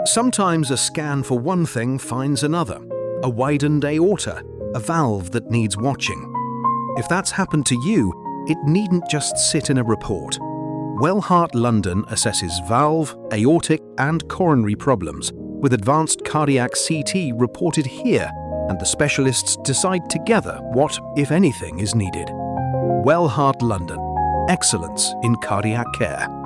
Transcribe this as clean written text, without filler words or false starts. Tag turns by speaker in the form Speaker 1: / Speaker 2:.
Speaker 1: Sometimes a scan for one thing finds another, a widened aorta, a valve that needs watching. If that's happened to you, it needn't just sit in a report. Wellheart London assesses valve, aortic and coronary problems with advanced cardiac CT reported here, and the specialists decide together what, if anything, is needed. Wellheart London. Excellence in cardiac care.